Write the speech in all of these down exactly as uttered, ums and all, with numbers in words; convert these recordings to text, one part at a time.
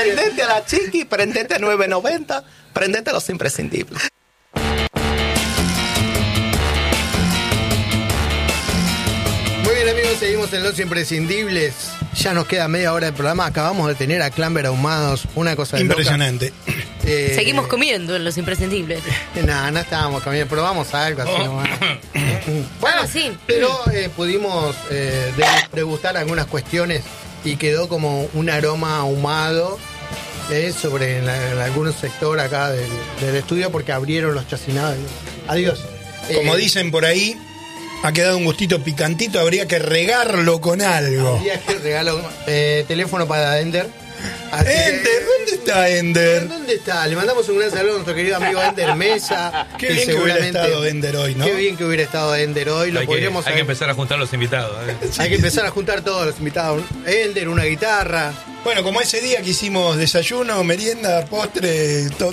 Prendete a la Chiqui, prendete a nueve noventa, prendete a los imprescindibles. Muy bien, amigos, seguimos en Los Imprescindibles. Ya nos queda media hora de programa. Acabamos de tener a Clamber ahumados, una cosa de impresionante. Eh, Seguimos comiendo en Los Imprescindibles. No, no estábamos comiendo, probamos algo así nomás. Bueno, Ah, sí. pero eh, pudimos eh, degustar algunas cuestiones y quedó como un aroma ahumado eh, sobre en la- en algún sector acá del, del estudio porque abrieron los chacinados. Adiós. Como Eh, dicen por ahí, ha quedado un gustito picantito, habría que regarlo con algo. habría que regalo eh, teléfono para Ender. Así que- Ender, ¿dónde está Ender? ¿Dónde está? Le mandamos un gran saludo a nuestro querido amigo Ender Mesa. Qué bien que hubiera estado Ender hoy, ¿no? Qué bien que hubiera estado Ender hoy. Lo Hay que, podríamos hay que haber- empezar a juntar los invitados. ¿eh? Hay que empezar a juntar todos los invitados. Ender, una guitarra. Bueno, como ese día que hicimos desayuno, merienda, postre, todo.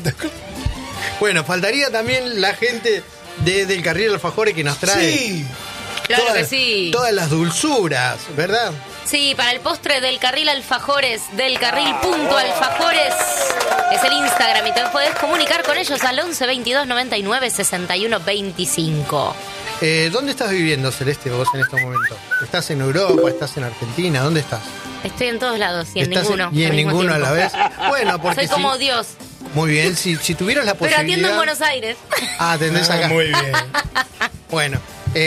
Bueno, faltaría también la gente de, del Carril Alfajores que nos trae Sí, Claro todas, que sí. todas las dulzuras, ¿verdad? Sí, para el postre del Carril Alfajores, del carril punto alfajores, es el Instagram y te podés comunicar con ellos al once veintidós noventa y nueve sesenta y uno veinticinco. Eh, ¿Dónde estás viviendo, Celeste, vos en estos momentos? ¿Estás en Europa? ¿Estás en Argentina? ¿Dónde estás? Estoy en todos lados y en ¿Estás ninguno. y en al mismo ninguno a la vez? tiempo. Bueno, porque Soy como si- Dios, muy bien, si, si tuvieras la pero posibilidad... atiendo en Buenos Aires. Ah, atendés Ah, acá. muy bien. Bueno,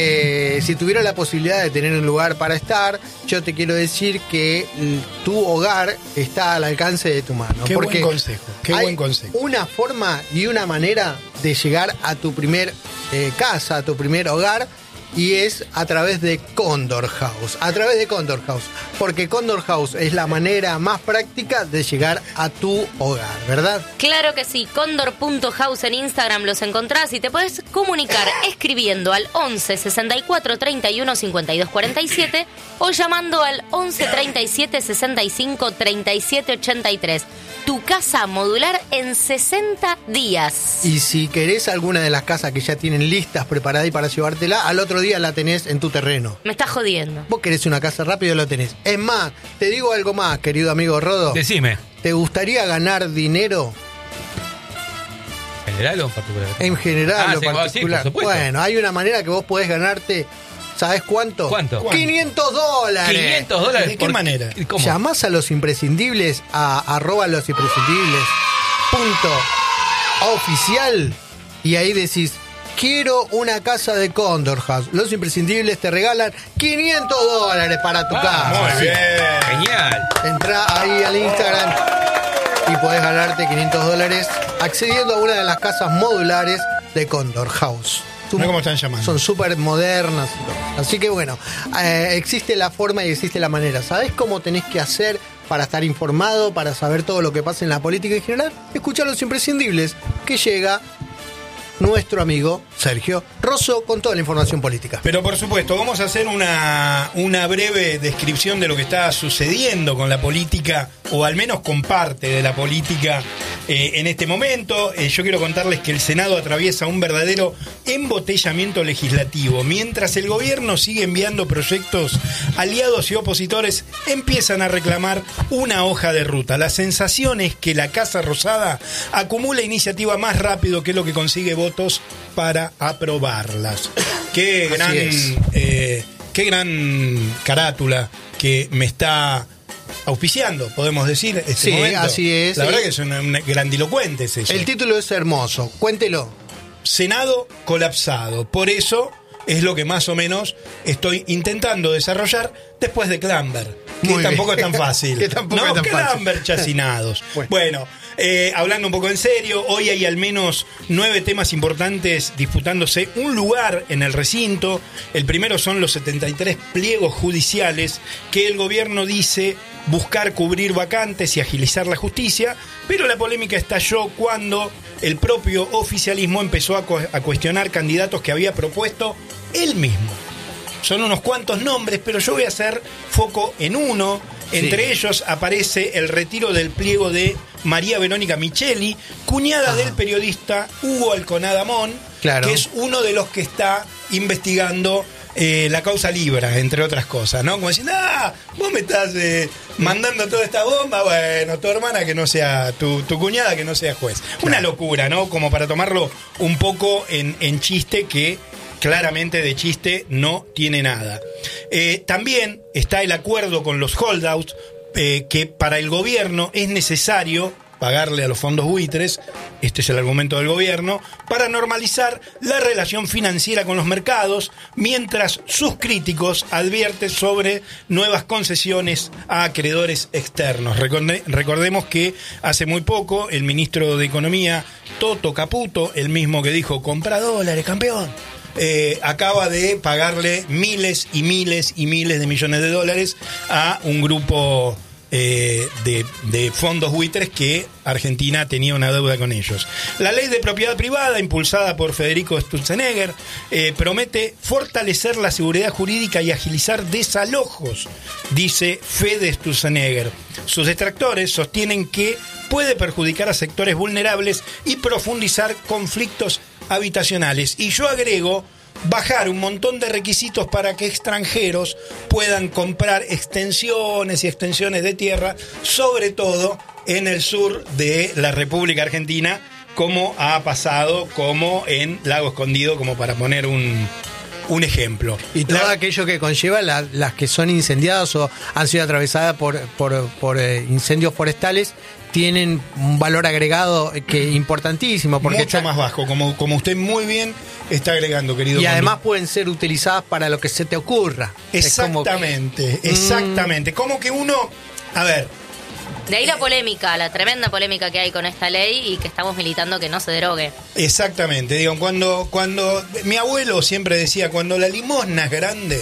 eh, si tuviera la posibilidad de tener un lugar para estar, yo te quiero decir que mm, tu hogar está al alcance de tu mano. Qué porque buen consejo, qué hay buen consejo. una forma y una manera de llegar a tu primer eh, casa, a tu primer hogar, y es a través de Condor House. A través de Condor House. Porque Condor House es la manera más práctica de llegar a tu hogar, ¿verdad? Claro que sí, condor punto house en Instagram los encontrás y te podés comunicar escribiendo al once sesenta y cuatro treinta y uno cincuenta y dos cuarenta y siete o llamando al once treinta y siete sesenta y cinco treinta y siete ochenta y tres. Tu casa modular en sesenta días. Y si querés alguna de las casas que ya tienen listas, preparadas y para llevártela, al otro día la tenés en tu terreno. Me estás jodiendo. Vos querés una casa rápido, lo tenés. Es más, te digo algo más, querido amigo Rodo. Decime, ¿Te gustaría ganar dinero ¿general o en particular? en general Ah, o sí, sí, particular? por supuesto. Bueno, hay una manera que vos podés ganarte, ¿sabés cuánto? ¿Cuánto? quinientos dólares. quinientos dólares. ¿De qué por- manera? ¿Cómo? Llamás a los imprescindibles a arroba los imprescindibles punto oficial y ahí decís, quiero una casa de Condor House. Los imprescindibles te regalan quinientos dólares para tu Ah, casa. muy Sí. bien. Genial. Entrá ahí al Instagram y podés ganarte quinientos dólares accediendo a una de las casas modulares de Condor House. Mirá cómo están llamando. Son súper modernas y todo. Así que bueno, eh, existe la forma y existe la manera. ¿Sabés cómo tenés que hacer para estar informado, para saber todo lo que pasa en la política en general? Escuchar Los Imprescindibles, que llega nuestro amigo Sergio Rosso con toda la información política. Pero por supuesto, vamos a hacer una, una breve descripción de lo que está sucediendo con la política, o al menos con parte de la política eh, en este momento. Eh, yo quiero contarles que el Senado atraviesa un verdadero embotellamiento legislativo. Mientras el gobierno sigue enviando proyectos, aliados y opositores empiezan a reclamar una hoja de ruta. La sensación es que la Casa Rosada acumula iniciativa más rápido que lo que consigue votos para aprobarlas. Qué Así gran, es. eh, qué gran carátula que me está auspiciando, podemos decir, este Sí, momento. así es. La verdad Sí. que es una, una grandilocuente es eso. El título es hermoso, cuéntelo. Senado colapsado. Por eso es lo que más o menos estoy intentando desarrollar después de Clamber. Que Muy tampoco bien. es tan fácil. Que tampoco no, es tan fácil. Clamber chacinados. Bueno. Bueno, eh, hablando un poco en serio, hoy hay al menos nueve temas importantes disputándose un lugar en el recinto. El primero son los setenta y tres pliegos judiciales que el gobierno dice buscar cubrir vacantes y agilizar la justicia, pero la polémica estalló cuando el propio oficialismo empezó a, cu- a cuestionar candidatos que había propuesto él mismo. Son unos cuantos nombres, pero yo voy a hacer foco en uno. Entre Sí. ellos aparece el retiro del pliego de María Verónica Micheli, cuñada Ajá. del periodista Hugo Alconada Mon, Claro. que es uno de los que está investigando eh, la causa Libra, entre otras cosas, ¿no? Como diciendo, ah, vos me estás eh, mandando toda esta bomba, bueno, tu hermana que no sea, tu, tu cuñada que no sea juez. Claro. Una locura, ¿no? Como para tomarlo un poco en, en chiste, que claramente de chiste no tiene nada. Eh, también está el acuerdo con los holdouts, eh, que para el gobierno es necesario pagarle a los fondos buitres, este es el argumento del gobierno, para normalizar la relación financiera con los mercados, mientras sus críticos advierten sobre nuevas concesiones a acreedores externos. Recorde, recordemos que hace muy poco el ministro de Economía, Toto Caputo, el mismo que dijo, compra dólares, campeón, Eh, acaba de pagarle miles y miles y miles de millones de dólares a un grupo eh, de, de fondos buitres que Argentina tenía una deuda con ellos. La ley de propiedad privada, impulsada por Federico Sturzenegger, eh, promete fortalecer la seguridad jurídica y agilizar desalojos, dice Fede Sturzenegger. Sus detractores sostienen que puede perjudicar a sectores vulnerables y profundizar conflictos habitacionales. Y yo agrego, bajar un montón de requisitos para que extranjeros puedan comprar extensiones y extensiones de tierra, sobre todo en el sur de la República Argentina, como ha pasado como en Lago Escondido, como para poner un, un ejemplo. Y todo la, aquello que conlleva la, las que son incendiadas o han sido atravesadas por, por, por eh, incendios forestales, tienen un valor agregado que importantísimo, porque mucho está, más bajo, como, como usted muy bien está agregando, querido. Y además Condi. pueden ser utilizadas para lo que se te ocurra. Exactamente, Es como que, exactamente. Mm, como que uno, a ver, De ahí la polémica, la tremenda polémica que hay con esta ley y que estamos militando que no se derogue. exactamente, digo, cuando, cuando mi abuelo siempre decía, cuando la limosna es grande,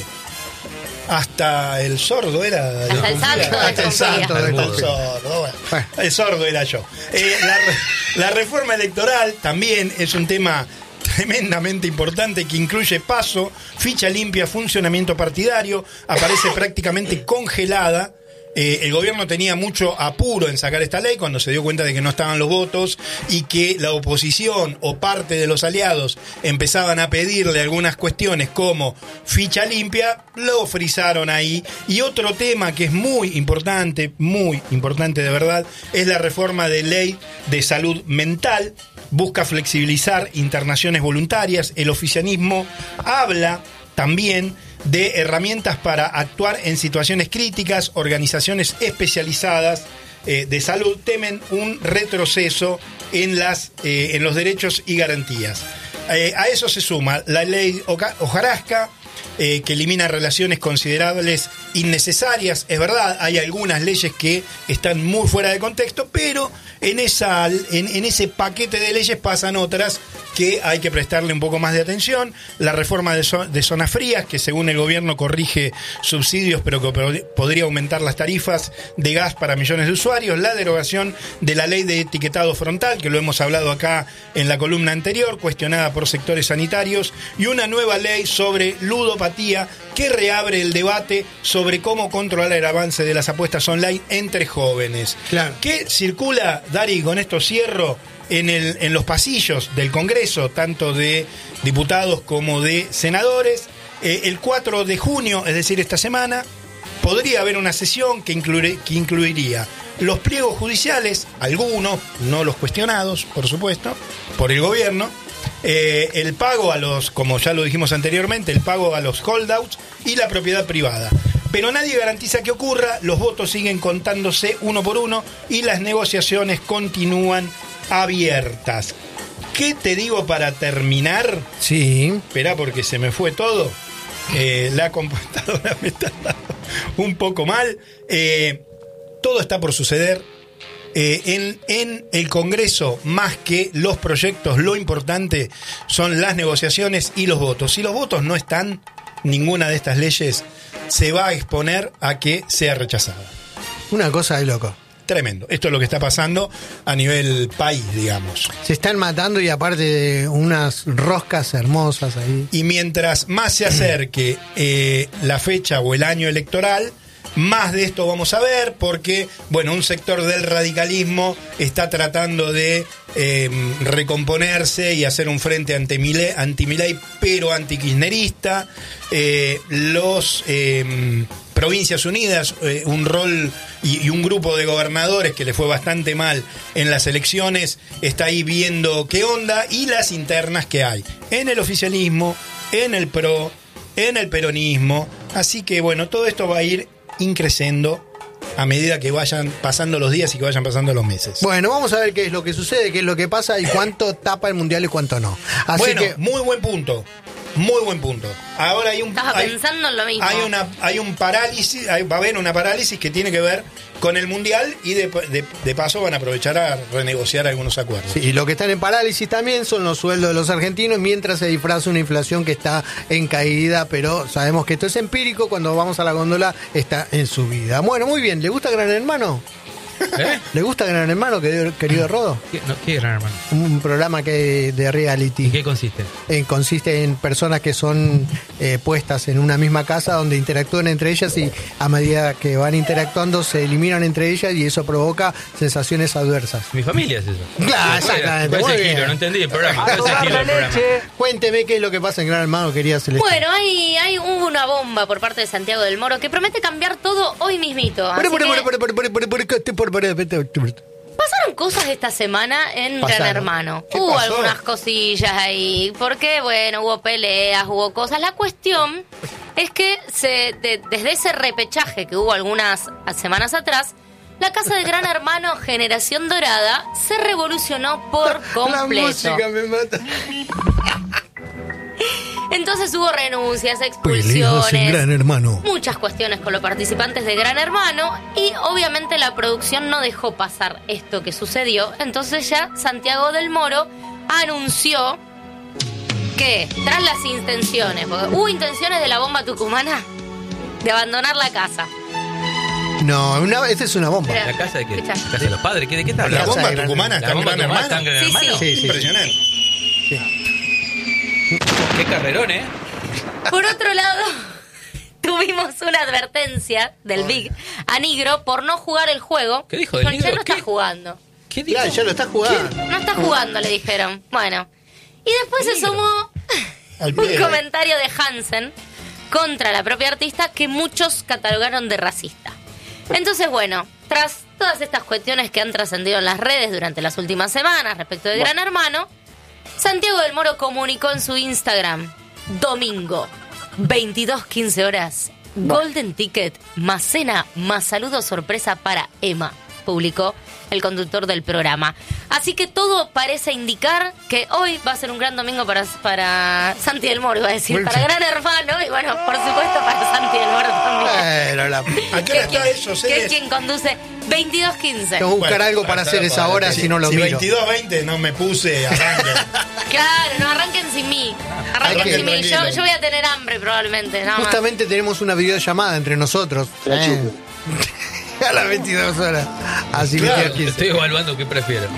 hasta el sordo era. Hasta el santo hasta el santo, hasta el desconfía. sordo. Bueno, el sordo era yo. Eh, la, la reforma electoral también es un tema tremendamente importante que incluye paso, ficha limpia, funcionamiento partidario, aparece prácticamente congelada. Eh, el gobierno tenía mucho apuro en sacar esta ley cuando se dio cuenta de que no estaban los votos y que la oposición o parte de los aliados empezaban a pedirle algunas cuestiones como ficha limpia, lo frizaron ahí. Y otro tema que es muy importante, muy importante de verdad, es la reforma de ley de salud mental. Busca flexibilizar internaciones voluntarias. El oficialismo habla también de herramientas para actuar en situaciones críticas. Organizaciones especializadas eh, de salud temen un retroceso en, las, eh, en los derechos y garantías. Eh, a eso se suma la ley Hojarasca, eh, que elimina relaciones considerables innecesarias. Es verdad, hay algunas leyes que están muy fuera de contexto, pero en, esa, en, en ese paquete de leyes pasan otras que hay que prestarle un poco más de atención. La reforma de, zo- de zonas frías, que según el gobierno corrige subsidios, pero que pod- podría aumentar las tarifas de gas para millones de usuarios. La derogación de la ley de etiquetado frontal, que lo hemos hablado acá en la columna anterior, cuestionada por sectores sanitarios. Y una nueva ley sobre ludopatía, que reabre el debate sobre cómo controlar el avance de las apuestas online entre jóvenes. Claro. Que circula, Dari, con esto cierro, en, el, en los pasillos del Congreso, tanto de diputados como de senadores. Eh, el cuatro de junio, es decir, esta semana, podría haber una sesión que, incluir, que incluiría los pliegos judiciales, algunos, no los cuestionados, por supuesto, por el gobierno, eh, el pago a los, como ya lo dijimos anteriormente, el pago a los holdouts y la propiedad privada. Pero nadie garantiza que ocurra, los votos siguen contándose uno por uno y las negociaciones continúan abiertas. ¿Qué te digo para terminar? Sí. Espera, porque se me fue todo. Eh, la computadora me está dando un poco mal. Eh, todo está por suceder. Eh, en, en el Congreso, más que los proyectos, lo importante son las negociaciones y los votos. Si los votos no están, ninguna de estas leyes se va a exponer a que sea rechazada. Una cosa de loco. Tremendo. Esto es lo que está pasando a nivel país, digamos. Se están matando y aparte de unas roscas hermosas ahí. Y mientras más se acerque eh, la fecha o el año electoral, Más de esto vamos a ver porque, bueno, un sector del radicalismo está tratando de eh, recomponerse y hacer un frente anti-Milei, anti-Milei, pero anti-kirchnerista. Eh, los eh, Provincias Unidas, eh, un rol y, y un grupo de gobernadores que le fue bastante mal en las elecciones, está ahí viendo qué onda, y las internas que hay en el oficialismo, en el P R O, en el peronismo. Así que, bueno, todo esto va a ir increciendo a medida que vayan pasando los días y que vayan pasando los meses. Bueno, vamos a ver qué es lo que sucede, qué es lo que pasa y cuánto tapa el mundial y cuánto no. Así bueno, que muy buen punto. Muy buen punto. Ahora hay un Estaba hay, pensando en lo mismo. hay una hay un parálisis, hay, va a haber una parálisis que tiene que ver con el mundial y de, de, de paso van a aprovechar a renegociar algunos acuerdos. sí, y lo que están en parálisis también son los sueldos de los argentinos, mientras se disfraza una inflación que está en caída, pero sabemos que esto es empírico, cuando vamos a la góndola está en subida. Bueno, muy bien, ¿le gusta Gran Hermano? ¿Eh? ¿Le gusta Gran Hermano, querido, querido Rodo? ¿Qué, no, ¿qué gran hermano? Un programa que de reality. ¿En qué consiste? Eh, consiste en personas que son eh, puestas en una misma casa donde interactúan entre ellas y a medida que van interactuando se eliminan entre ellas y eso provoca sensaciones adversas. Mi familia es eso. Claro, exactamente, ¿Cuál es muy el bien. giro? No entendí el programa. ¿Cuál es el giro del programa? Cuénteme qué es lo que pasa en Gran Hermano, querida Celeste. Bueno, hay, hay hubo una bomba por parte de Santiago del Moro que promete cambiar todo hoy mismito. Así que pasaron cosas esta semana en Pasaron. Gran Hermano. ¿Qué Hubo pasó? algunas cosillas ahí. Porque, bueno, hubo peleas, hubo cosas. La cuestión es que se, de- desde ese repechaje que hubo algunas semanas atrás, la casa de Gran Hermano Generación Dorada se revolucionó por La completo. música me mata. Entonces hubo renuncias, Peleas en expulsiones, Gran Hermano. muchas cuestiones con los participantes de Gran Hermano y obviamente la producción no dejó pasar esto que sucedió. Entonces ya Santiago del Moro anunció que tras las intenciones, porque hubo intenciones de la bomba tucumana de abandonar la casa. No, una, esta es una bomba. Pero- ¿La casa de qué? Escucha. ¿La casa de los padres? ¿Qué, ¿De qué está La casa bomba de Gran- tucumana La está en bomba Gran tucumana Hermano. está en Gran Sí, Hermano. sí. Sí, sí. Impresionante. Qué carrerón, ¿eh? Por otro lado, tuvimos una advertencia del Big a Nigro por no jugar el juego. ¿Qué dijo del Dijeron, "Che, Nigro? no está ¿Qué? jugando. ¿Qué dijo? Claro, ya lo está jugando. No está jugando", le dijeron. Bueno. Y después se sumó Al un pie. comentario de Hansen contra la propia artista que muchos catalogaron de racista. Entonces, bueno, tras todas estas cuestiones que han trascendido en las redes durante las últimas semanas respecto de Gran Hermano, Santiago del Moro comunicó en su Instagram: domingo, veintidós quince horas, Golden Ticket, más cena, más saludo sorpresa para Emma, publicó el conductor del programa. Así que todo parece indicar que hoy va a ser un gran domingo para, para Santi del Moro, iba a decir, para Gran Hermano, y bueno, por supuesto para Santi del Moro también. Pero la... ¿A qué hora Que está quien- eso, que es Celes? quien conduce veintidós quince. Tengo que buscar Bueno, algo para hacer esa hora, si no lo si miro. veintidós veinte no me puse, arranque. Claro, no arranquen sin mí. Arranquen Hay que- sin mí. Yo, tranquilo. yo voy a tener hambre probablemente, nada más. Justamente tenemos una videollamada entre nosotros. Eh. A las veintidós horas. Así Claro, que quince. Estoy evaluando qué prefiero.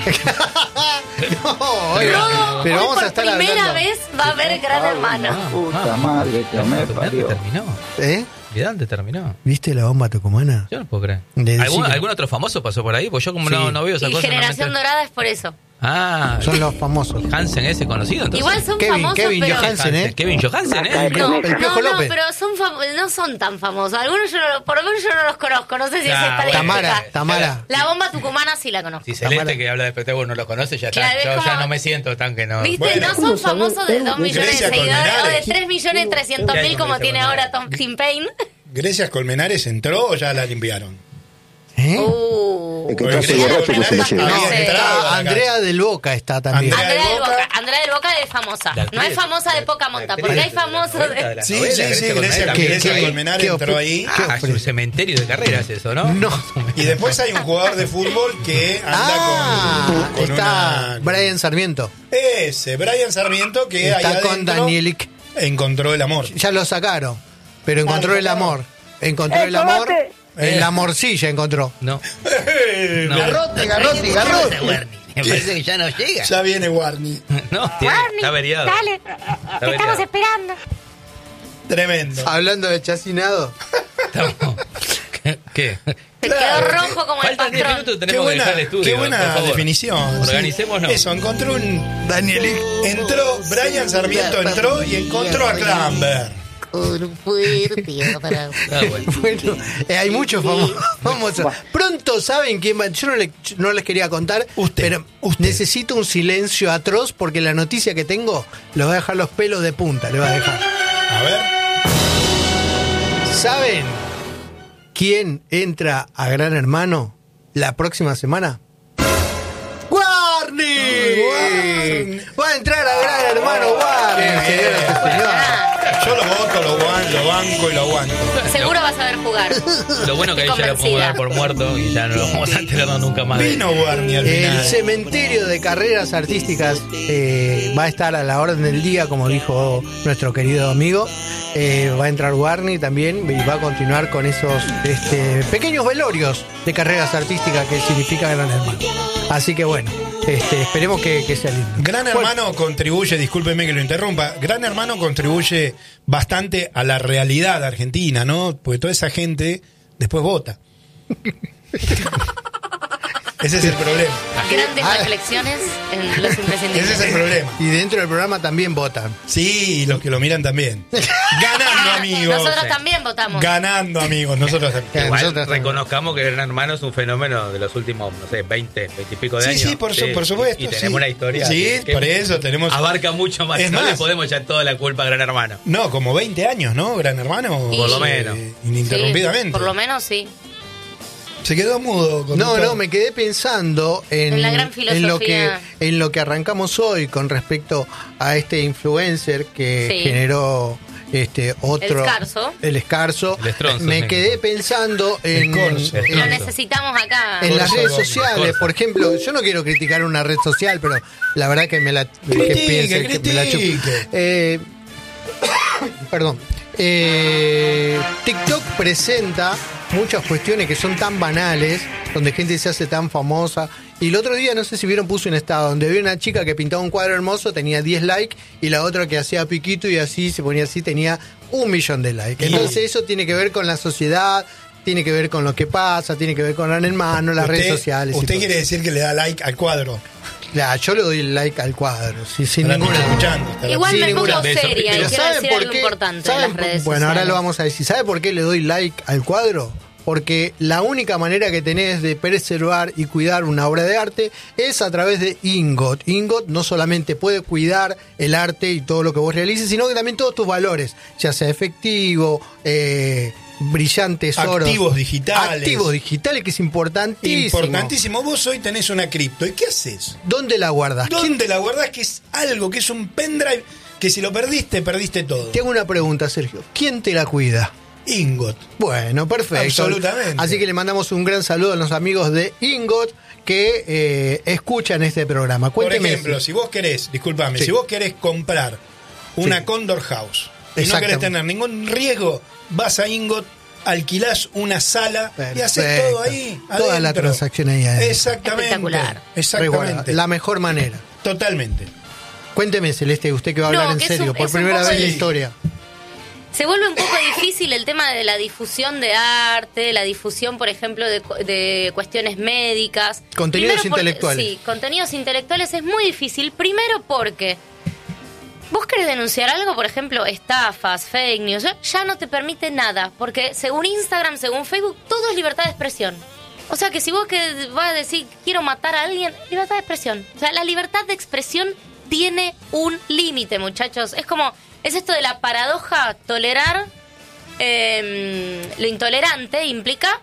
No, oiga, No, pero hoy vamos por a estar primera hablando. vez va a haber Gran Hermano. Puta madre que me ¿Dónde parió. terminó? ¿Eh? ¿De dónde terminó? ¿Viste la bomba tucumana? Yo no puedo creer. De ¿Algún, decir- algún otro famoso pasó por ahí? Pues yo como Sí. no, no veo esa Y cosa. Generación normalmente- Dorada es por eso. Ah, Son los famosos. Hansen ese conocido entonces. Igual son Kevin, famosos, Kevin pero... Johansen, ¿eh? Kevin Johansen, ¿eh? No, El Piojo no, no, López. pero son fam- no son tan famosos. Algunos yo no, por lo menos yo no los conozco. No sé si Ah, es estadística. Tamara, Tamara. La bomba tucumana sí la conozco. Si Celeste, Tamara. que habla de espectáculo, no lo conoce, ya está. Claro, es Yo ya como- no me siento tan que no. ¿Viste? Bueno. No son famosos de dos millones de Grecia seguidores o de Colmenares. tres millones trescientos mil como Grecia tiene Colmenares. ahora Tom, Tim Payne. ¿Grecia Colmenares entró o ya la limpiaron? ¿Eh? Uh. Es que Porque está Grecia borracho que se me Colmenares lleva. había No sé. entrado Está acá. Andrea del Boca está también. Andrea Andrea del del Boca. Boca. Andrea del Boca es famosa. La No es actriz, famosa de la- poca la monta, actriz porque hay de la famosos novela, de... de la Sí, novela, sí, sí, Grecia, Colmenares. ¿Qué- Grecia qué- Colmenares qué entró ofre- ahí. Ah, es un cementerio de carreras eso, ¿no? No. Y después hay un jugador de fútbol que anda Ah, con, con está una... Brian Sarmiento. Ese, Brian Sarmiento, que ahí Está con adentro Danielic. encontró el amor. Ya lo sacaron, pero encontró el amor. Encontró el amor. En la morcilla encontró. No. No. Garrote, garrote, garrote. Me parece que ya no llega. Ya viene Warney. No, tiene- está averiado. Dale, Está te estamos averiado. esperando. Tremendo. Hablando de chacinado, Estamos- ¿Qué? Se Claro. quedó rojo como el Faltan diez patrón. minutos, Qué tenemos que buena, dejar el estudio. qué por buena favor. definición. Organicémonos. Sí. Eso, encontró un... Daniel. Entró, Brian Sarmiento entró y encontró a Clamber. Con fuerte para... Ah, bueno. Bueno, eh, hay muchos famosos. famosos. Pronto saben quién va. Yo no, le- no les quería contar, Usted, pero usted. necesito un silencio atroz porque la noticia que tengo le va a dejar los pelos de punta. Le va a dejar. A ver. ¿Saben quién entra a Gran Hermano la próxima semana? ¡Warney! Warney. Va a entrar a Gran Hermano Warney, Qué bien. señoras y señores. Yo lo voto, lo, guan- lo banco y lo aguanto. Seguro vas a ver jugar. Lo bueno que ahí Estoy ya lo podemos convencida. dar por muerto y ya no lo vamos a enterar nunca más. de- Vino Warney al El final. cementerio de carreras artísticas eh, va a estar a la orden del día, como dijo nuestro querido amigo. Eh, va a entrar Warney también y va a continuar con esos este, pequeños velorios de carreras artísticas que significa Gran Hermano. Así que bueno, este, esperemos que, que sea lindo. Gran Hermano contribuye, discúlpeme que lo interrumpa, Gran Hermano contribuye bastante a la realidad argentina, ¿no? Porque toda esa gente después vota. Ese es el problema. Grandes Ah. reflexiones en los imprescindibles. Ese es el problema. Y dentro del programa también votan. Sí, y los que lo miran también. Ganando, amigos. Nosotros también votamos. Ganando, amigos. Nosotros también. Igual Nosotros también. reconozcamos que Gran Hermano es un fenómeno de los últimos, no sé, veinte, veinte y pico de Sí, años. sí, por, su- por supuesto. Y, y sí. tenemos una historia. Sí, que- por eso tenemos. Abarca mucho más. Es no más. le podemos echar toda la culpa a Gran Hermano. No, como veinte años, ¿no? Gran Hermano. Y- Por lo menos. Eh, ininterrumpidamente. Sí, por lo menos sí. Se quedó mudo. No, conductor. no, me quedé pensando en, En la gran en lo que filosofía. en lo que arrancamos hoy con respecto a este influencer que Sí. generó este otro El Escarzo. el escarzo. El Estronzo, me sí. quedé pensando en, Escorzo. en- Lo Escorzo. necesitamos acá. en las Escorzo, redes Gómez. sociales, Escorzo. por ejemplo, yo no quiero criticar una red social, pero la verdad que me la que Critique, piense que me la chupo. critique. Eh, perdón. Eh, TikTok presenta muchas cuestiones que son tan banales, donde gente se hace tan famosa. Y el otro día, no sé si vieron, puse un estado donde había una chica que pintaba un cuadro hermoso, tenía diez likes, y la otra que hacía piquito y así, se ponía así, tenía un millón de likes. Entonces eso tiene que ver con la sociedad, tiene que ver con lo que pasa, tiene que ver con Gran Hermano, las Usted- redes sociales. y Usted todo. quiere decir que le da like al cuadro. Ya, yo le doy like al cuadro, sí, sin Para ninguna estar escuchando. está Igual sin me ninguna pongo beso. seria y Pero quiero ¿saben decir por algo qué? importante de ¿Saben las por- redes Bueno, ahora sociales. lo vamos a decir. ¿Sabe por qué le doy like al cuadro? Porque la única manera que tenés de preservar y cuidar una obra de arte es a través de Ingot. Ingot no solamente puede cuidar el arte y todo lo que vos realices, sino que también todos tus valores, ya sea efectivo, eh, brillantes oros. Activos digitales. Activos digitales, que es importantísimo. Importantísimo. Vos hoy tenés una cripto. ¿Y qué haces? ¿Dónde la guardas? ¿Quién- ¿Dónde la guardás? Que es algo, que es un pendrive, que si lo perdiste, perdiste todo. Te hago una pregunta, Sergio. ¿Quién te la cuida? Ingot. Bueno, perfecto. Absolutamente. Así que le mandamos un gran saludo a los amigos de Ingot que eh, escuchan este programa. Por Cuénteme. ejemplo, si vos querés, discúlpame, Sí. si vos querés comprar una Sí. Condor House y no Exactamente. querés tener ningún riesgo, vas a Ingot, alquilás una sala y haces Perfecto. todo ahí. Toda la adentro. transacción ahí adentro. Exactamente. Espectacular. Exactamente. Reguarda, la mejor manera. Totalmente. Cuénteme, Celeste, usted que va a hablar No, en que es serio, un- por es un primera poco vez en la de- historia. Se vuelve un poco difícil el tema de la difusión de arte, la difusión, por ejemplo, de, cu- de cuestiones médicas. Contenidos Primero porque- intelectuales. Sí, contenidos intelectuales es muy difícil. Primero porque vos querés denunciar algo, por ejemplo, estafas, fake news, ya no te permite nada, porque según Instagram, según Facebook, todo es libertad de expresión. O sea que si vos que vas a decir quiero matar a alguien, libertad de expresión. O sea, la libertad de expresión tiene un límite, muchachos. Es como, es esto de la paradoja, tolerar eh, lo intolerante implica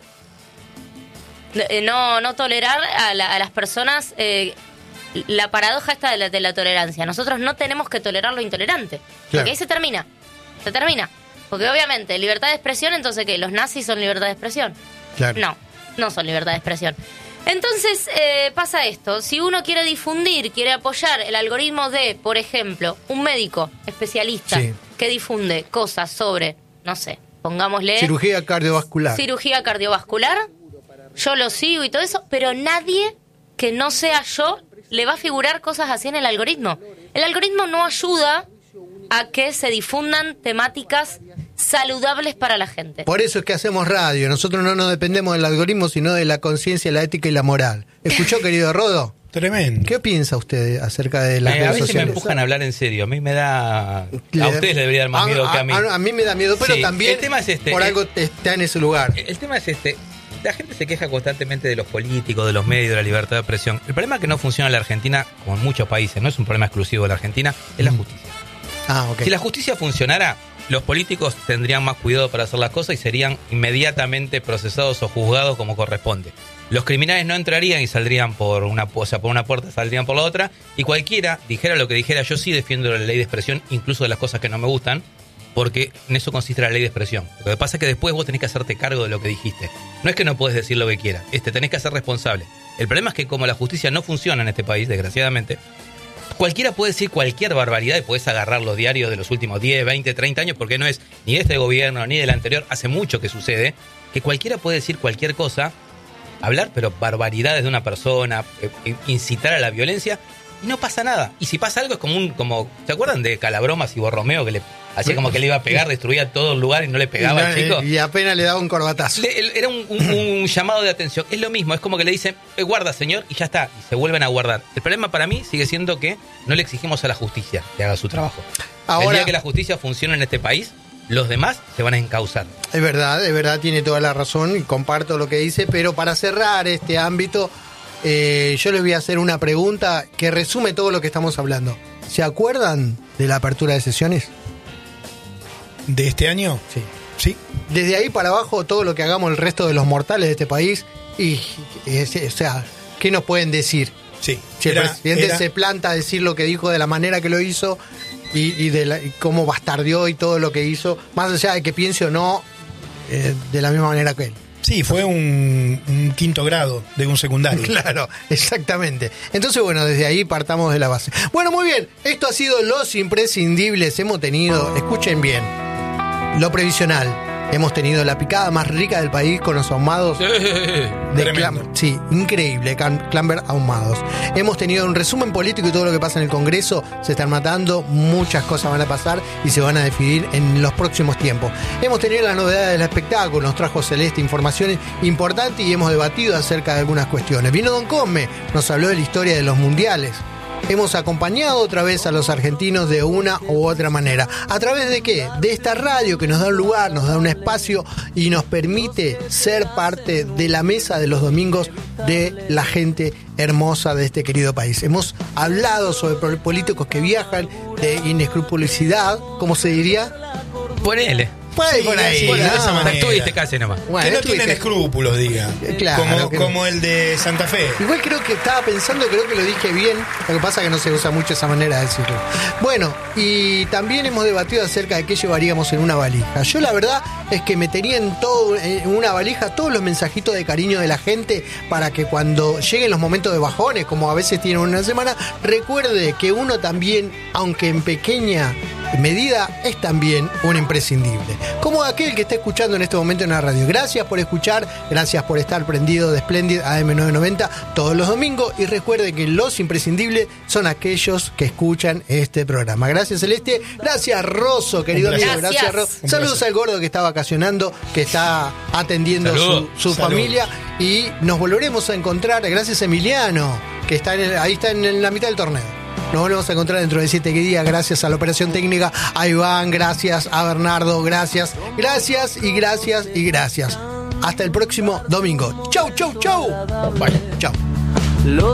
eh, no, no tolerar a, la- a las personas, eh, la paradoja esta de la, de la tolerancia. Nosotros no tenemos que tolerar lo intolerante, Claro. porque ahí se termina, se termina. Porque obviamente, libertad de expresión, entonces ¿qué? ¿Los nazis son libertad de expresión? Claro. No, no son libertad de expresión. Entonces eh, pasa esto, si uno quiere difundir, quiere apoyar el algoritmo de, por ejemplo, un médico especialista Sí. que difunde cosas sobre, no sé, pongámosle Cirugía cardiovascular. cirugía cardiovascular, yo lo sigo y todo eso, pero nadie que no sea yo le va a figurar cosas así en el algoritmo. El algoritmo no ayuda a que se difundan temáticas saludables para la gente. Por eso es que hacemos radio. Nosotros no nos dependemos del algoritmo, sino de la conciencia, la ética y la moral. ¿Escuchó, querido Rodo? Tremendo. ¿Qué piensa usted acerca de las Eh, a redes veces sociales? me empujan a hablar en serio. A mí me da... A Le- ustedes le debería dar más miedo que a mí. A, a mí me da miedo, pero Sí, también el tema es este, por eh, algo está en ese lugar. El tema es este. La gente se queja constantemente de los políticos, de los medios, de la libertad de expresión. El problema es que no funciona en la Argentina, como en muchos países, no es un problema exclusivo de la Argentina, es la justicia. Ah, ok. Si la justicia funcionara, los políticos tendrían más cuidado para hacer las cosas y serían inmediatamente procesados o juzgados como corresponde. Los criminales no entrarían y saldrían por una, o sea, por una puerta, saldrían por la otra, y cualquiera dijera lo que dijera. Yo sí defiendo la ley de expresión, incluso de las cosas que no me gustan, porque en eso consiste la ley de expresión. Lo que pasa es que después vos tenés que hacerte cargo de lo que dijiste. No es que no podés decir lo que quieras, este, tenés que ser responsable. El problema es que como la justicia no funciona en este país, desgraciadamente, cualquiera puede decir cualquier barbaridad y podés agarrar los diarios de los últimos diez, veinte, treinta años, porque no es ni de este gobierno ni del anterior, hace mucho que sucede, que cualquiera puede decir cualquier cosa, hablar, pero barbaridades de una persona, eh, incitar a la violencia, y no pasa nada. Y si pasa algo es como un, como, ¿se acuerdan de Calabromas y Borromeo que le hacía como que le iba a pegar, destruía todo el lugar y no le pegaba al chico? Y apenas le daba un corbatazo. Le- Era un, un- un llamado de atención. Es lo mismo, es como que le dicen, "Eh, guarda señor", y ya está, y se vuelven a guardar. El problema para mí sigue siendo que no le exigimos a la justicia que haga su trabajo. El Ahora- día que la justicia funcione en este país, los demás se van a encauzar. Es verdad, es verdad, tiene toda la razón y comparto lo que dice, pero para cerrar este ámbito, eh, yo les voy a hacer una pregunta que resume todo lo que estamos hablando. ¿Se acuerdan de la apertura de sesiones? ¿De este año? Sí. Sí. Desde ahí para abajo, todo lo que hagamos el resto de los mortales de este país, y, eh, o sea, ¿qué nos pueden decir? Sí. Si el Era- presidente era- se planta a decir lo que dijo de la manera que lo hizo y, y de la- y cómo bastardeó y todo lo que hizo, más allá de que piense o no, eh, de la misma manera que él. Sí, fue un, un quinto grado de un secundario. Claro, exactamente. Entonces, bueno, desde ahí partamos de la base. Bueno, muy bien, esto ha sido Los Imprescindibles. Hemos tenido, escuchen bien, lo previsional. Hemos tenido la picada más rica del país con los ahumados de Tremendo. Clam- sí, increíble, Clam- Clamber ahumados. Hemos tenido un resumen político y todo lo que pasa en el Congreso. Se están matando, muchas cosas van a pasar y se van a definir en los próximos tiempos. Hemos tenido las novedades del espectáculo, nos trajo Celeste informaciones importantes y hemos debatido acerca de algunas cuestiones. Vino Don Cosme, nos habló de la historia de los mundiales. Hemos acompañado otra vez a los argentinos de una u otra manera. ¿A través de qué? De esta radio que nos da un lugar, nos da un espacio y nos permite ser parte de la mesa de los domingos de la gente hermosa de este querido país. Hemos hablado sobre políticos que viajan, de inescrupulosidad, ¿cómo se diría? Ponele. Por ahí, por ahí, por ¿no? esa manera. Estuviste casi nomás. Bueno, que no estuviste- tienen escrúpulos, diga. Claro, como, que no. como el de Santa Fe. Igual creo que estaba pensando, creo que lo dije bien, lo que pasa es que no se usa mucho esa manera de decirlo. Bueno, y también hemos debatido acerca de qué llevaríamos en una valija. Yo la verdad es que metería en, todo, en una valija todos los mensajitos de cariño de la gente para que cuando lleguen los momentos de bajones, como a veces tienen una semana, recuerde que uno también, aunque en pequeña medida, es también un imprescindible. Como aquel que está escuchando en este momento en la radio. Gracias por escuchar, gracias por estar prendido de Splendid A M novecientos noventa todos los domingos y recuerde que los imprescindibles son aquellos que escuchan este programa. Gracias Celeste, gracias Rosso, querido Un amigo, placer. gracias Gracias. Rosso. Un Saludos placer. al gordo que está vacacionando, que está atendiendo Saludos. su, su Saludos. familia y nos volveremos a encontrar, gracias Emiliano, que está en el- ahí está en la mitad del torneo. Nos volvemos a encontrar dentro de siete días, gracias a la operación técnica, a Iván, gracias a Bernardo, gracias, gracias y gracias y gracias. Hasta el próximo domingo. Chau, chau, chau. Chau. Los